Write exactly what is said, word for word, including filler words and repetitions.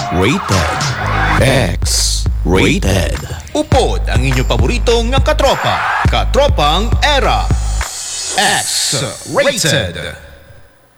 X-Rated. X-Rated. Upod ang inyong paborito nga katropa. Katropang Era. X-Rated.